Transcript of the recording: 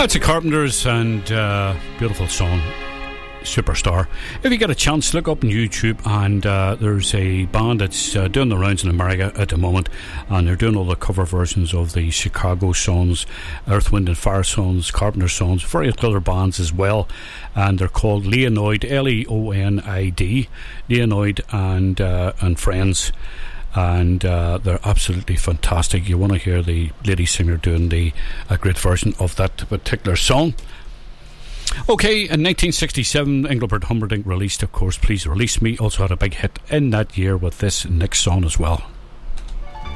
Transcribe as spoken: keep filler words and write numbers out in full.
That's the Carpenters, and uh, beautiful song, Superstar. If you get a chance, look up on YouTube, and uh, there's a band that's uh, doing the rounds in America at the moment, and they're doing all the cover versions of the Chicago songs, Earth, Wind and Fire songs, Carpenter songs, various other bands as well, and they're called Leonid, L E O N I D, Leonid and uh, and Friends. And uh, they're absolutely fantastic. You want to hear the lady singer doing the a great version of that particular song. Okay, in nineteen sixty-seven, Engelbert Humperdinck released, of course, Please Release Me. Also had a big hit in that year with this next song as well.